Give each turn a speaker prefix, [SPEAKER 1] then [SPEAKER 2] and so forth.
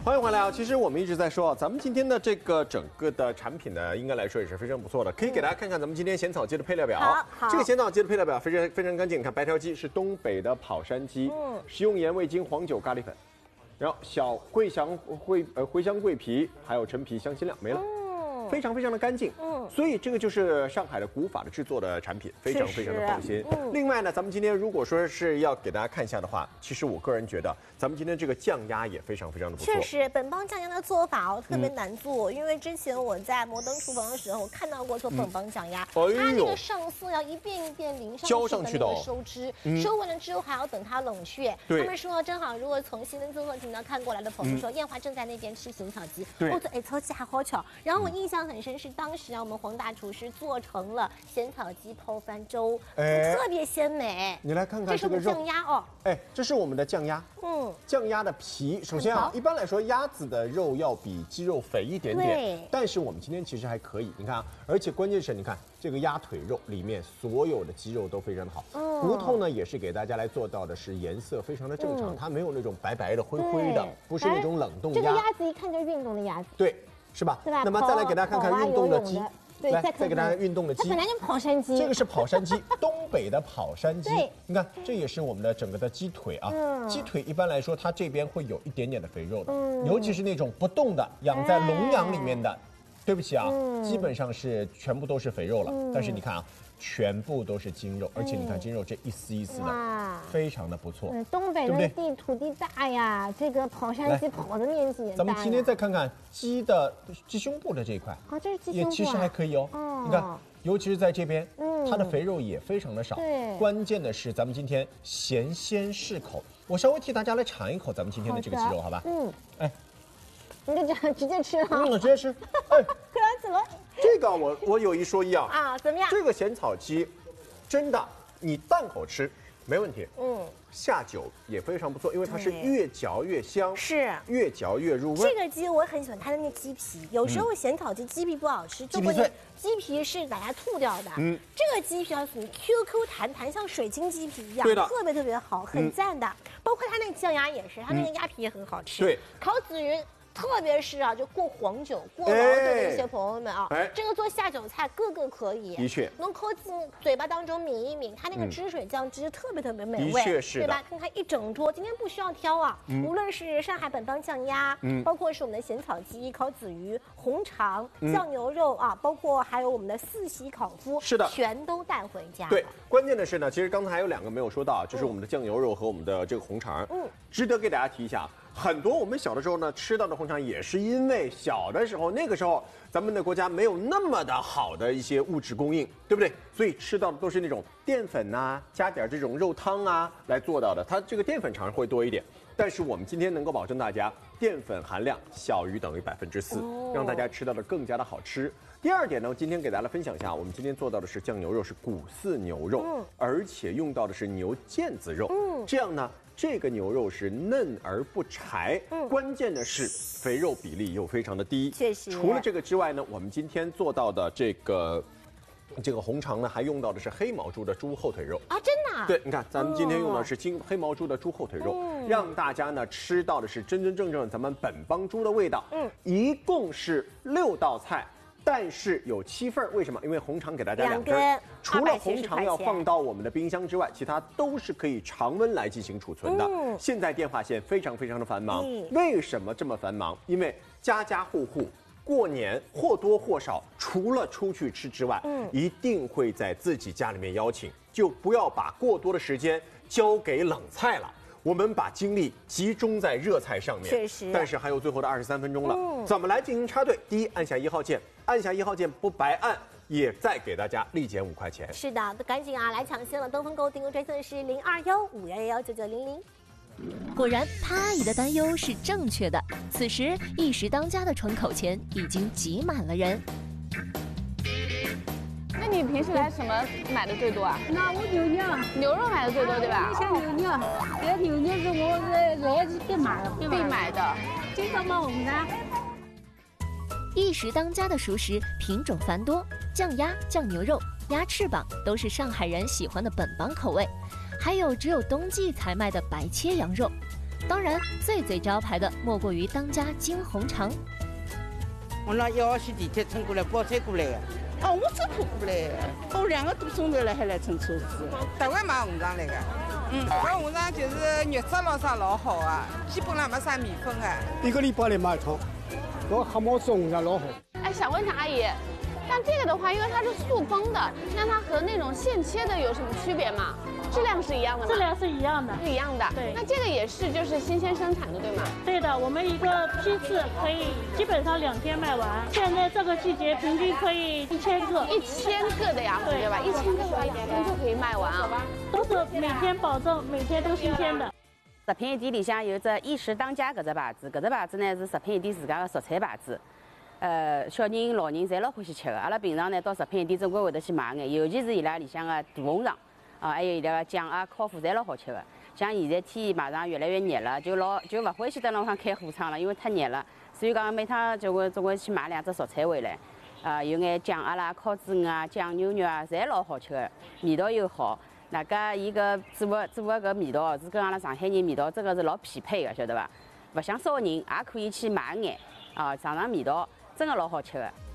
[SPEAKER 1] 欢迎回来啊！其实我们一直在说啊，咱们今天的这个整个的产品呢，应该来说也是非常不错的。可以给大家看看咱们今天咸草鸡的配料表。
[SPEAKER 2] 好，
[SPEAKER 1] 这个咸草鸡的配料表非常干净。你看，白条鸡是东北的跑山鸡，食用盐、味精、黄酒、咖喱粉，然后小茴香、茴香、桂皮，还有陈皮、香辛料，没了。非常的干净，所以这个就是上海的古法的制作的产品，非常的放心。另外呢，咱们今天如果说是要给大家看一下的话，其实我个人觉得咱们今天这个酱鸭也非常的不错。
[SPEAKER 2] 确实，本帮酱鸭的做法特别难做，因为之前我在摩登厨房的时候，我看到过做本帮酱鸭，它那个上色要一遍一遍淋上去的那个收汁，收完了之后还要等它冷却。他们说正好，如果从新闻综合频道看过来的朋友说，燕华正在那边吃咸草鸡，我说超级还好巧。然后我印象很深是当时我们黄大厨师做成了咸草鸡泡饭粥，特别鲜美。
[SPEAKER 1] 你来看看
[SPEAKER 2] 这是我们酱鸭哦，
[SPEAKER 1] 这是我们的酱鸭，酱鸭的皮。首先啊，一般来说鸭子的肉要比鸡肉肥一点点，但是我们今天其实还可以，你看啊，而且关键是你看这个鸭腿肉里面所有的肌肉都非常的好，骨头呢也是给大家来做到的是颜色非常的正常，它没有那种白白的灰灰的，不是那种冷冻鸭。
[SPEAKER 2] 这个鸭子一看就是运动的鸭子，
[SPEAKER 1] 对。是吧？
[SPEAKER 2] 对吧？
[SPEAKER 1] 那么再来给大家看看运动的鸡，
[SPEAKER 2] 对，
[SPEAKER 1] 再给大家运动的鸡。
[SPEAKER 2] 它本来就跑山鸡，
[SPEAKER 1] 这个是跑山鸡，东北的跑山鸡。你看，这也是我们的整个的鸡腿啊。鸡腿一般来说，它这边会有一点点的肥肉的，尤其是那种不动的，养在笼养里面的。对不起啊，基本上是全部都是肥肉了。但是你看啊。全部都是筋肉，而且你看筋肉这一丝一丝的，非常的不错。
[SPEAKER 2] 东北的土地大呀，这个跑山鸡跑的面积也大。
[SPEAKER 1] 咱们今天再看看鸡胸部的这一块，
[SPEAKER 2] 这是鸡胸部，
[SPEAKER 1] 也其实还可以哦。你看，尤其是在这边，它的肥肉也非常的少。
[SPEAKER 2] 对，
[SPEAKER 1] 关键的是咱们今天咸鲜适口，我稍微替大家来尝一口咱们今天的这个鸡肉，好吧？
[SPEAKER 2] 你就直接吃了。
[SPEAKER 1] 我直接吃。哎，
[SPEAKER 2] 可然怎么？
[SPEAKER 1] 这个我有一说一
[SPEAKER 2] 啊，怎么样？
[SPEAKER 1] 这个咸草鸡，真的你淡口吃没问题。下酒也非常不错，因为它是越嚼越香，
[SPEAKER 2] 是
[SPEAKER 1] 越嚼越入味。
[SPEAKER 2] 这个鸡我很喜欢它的那鸡皮，有时候咸草鸡鸡皮不好吃，就会鸡皮是把它吐掉的。这个鸡皮要属于 QQ 弹，像水晶鸡皮一样，特别好，很赞的。包括它那个酱鸭也是，它那个鸭皮也很好吃。
[SPEAKER 1] 对，
[SPEAKER 2] 烤紫云。特别是就过黄酒、过毛豆的一些朋友们啊，这个做下酒菜个个可以。
[SPEAKER 1] 的确，
[SPEAKER 2] 能抠进嘴巴当中抿一抿，它那个汁水酱汁特别美味。
[SPEAKER 1] 的确是，
[SPEAKER 2] 对吧？看看一整桌，今天不需要挑啊，无论是上海本帮酱鸭，包括是我们的咸草鸡、烤紫鱼、红肠、酱牛肉啊，包括还有我们的四喜烤麸，
[SPEAKER 1] 是的，
[SPEAKER 2] 全都带回家。
[SPEAKER 1] 对，关键的是呢，其实刚才还有2个没有说到，就是我们的酱牛肉和我们的这个红肠，值得给大家提一下。很多我们小的时候呢吃到的红肠，也是因为小的时候那个时候咱们的国家没有那么的好的一些物质供应，对不对？所以吃到的都是那种淀粉啊，加点这种肉汤啊来做到的，它这个淀粉肠会多一点。但是我们今天能够保证大家淀粉含量小于等于4%，让大家吃到的更加的好吃。第2点呢，今天给大家分享一下，我们今天做到的是酱牛肉，是骨饲牛肉，而且用到的是牛腱子肉，这样呢。这个牛肉是嫩而不柴，关键的是肥肉比例又非常的低。
[SPEAKER 2] 确实，
[SPEAKER 1] 除了这个之外呢，我们今天做到的这个红肠呢，还用到的是黑毛猪的猪后腿肉
[SPEAKER 2] 啊，真的？
[SPEAKER 1] 对，你看咱们今天用的是黑毛猪的猪后腿肉，让大家呢吃到的是真正咱们本帮猪的味道。一共是6道菜。但是有7份，为什么？因为红肠给大家2根，除了红肠要放到我们的冰箱之外，其他都是可以常温来进行储存的。现在电话线非常的繁忙，为什么这么繁忙？因为家家户户过年或多或少，除了出去吃之外，一定会在自己家里面邀请，就不要把过多的时间交给冷菜了。我们把精力集中在热菜上面，
[SPEAKER 2] 确实。
[SPEAKER 1] 但是还有最后的23分钟了，怎么来进行插队？第一，按下1号键，按下1号键不白按，也再给大家立减5块钱。
[SPEAKER 2] 是的，赶紧来抢先了！登峰购订购专线是0215119900。
[SPEAKER 3] 果然，潘阿姨的担忧是正确的。此时，一时当家的窗口前已经挤满了人。
[SPEAKER 4] 那你平时来什么买的最多啊？
[SPEAKER 5] 那我牛
[SPEAKER 4] 肉买的最多，对吧？
[SPEAKER 5] 像牛，这牛是我来必买的，经常买我们家。
[SPEAKER 3] 一时当家的熟食品种繁多，酱鸭、酱牛肉、鸭翅膀都是上海人喜欢的本帮口味，还有只有冬季才卖的白切羊肉。 当然，最招牌的莫过于当家金红肠。
[SPEAKER 6] 我那1号线地铁乘过来，包车过来的。哦，我走路过来的，我2个多钟头了还来乘车子。
[SPEAKER 7] 台湾买红肠来的。搿红肠就是肉质咯啥老好啊，基本上没啥米粉啊。
[SPEAKER 8] 1个礼拜来买一趟，我黑毛子红肠老好。
[SPEAKER 4] 哎，想问一下阿姨，像这个的话，因为它是塑封的，那它和那种现切的有什么区别吗？质量是一样的吗？
[SPEAKER 5] 质量是一样的，
[SPEAKER 4] 是一样的。
[SPEAKER 5] 对，
[SPEAKER 4] 那这个也是就是新鲜生产的，对吗？
[SPEAKER 5] 对的，我们一个批次可以基本上2天卖完。现在这个季节平均可以1000个
[SPEAKER 4] ，1000个的呀，对吧？1000个的话1天就可以卖完啊，
[SPEAKER 5] 都是每天保证每天都新鲜的。
[SPEAKER 9] 食品店里向有只一时当家搿只牌子，搿只牌子呢是食品店自家的蔬菜牌子。小人、老人侪老欢喜吃的。阿拉平常呢到食品店总归会得去买眼，尤其是伊拉里向的大红肠。还有伊拉个酱啊、烤麸侪老好吃的。像现在天马上越来越热了，就勿欢喜在路上开火窗了，因为太热了。所以讲每趟总归去买2只蔬菜回来，有眼酱鸭啦、烤猪鱼啊、酱牛肉啊，侪老好吃的，味道又好。那个伊个做个搿味道是跟阿拉上海人味道真个是老匹配的，晓得伐？勿像烧人也可以去买眼尝味道，真个老好吃的。